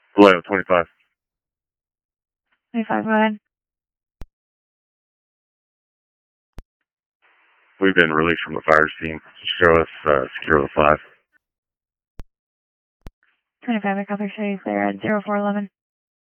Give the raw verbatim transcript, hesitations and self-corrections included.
Vallejo, twenty-five. twenty-five, go ahead. We've been released from the fire scene. Show us uh, secure the five. twenty-five, I copy, show you clear at zero four eleven.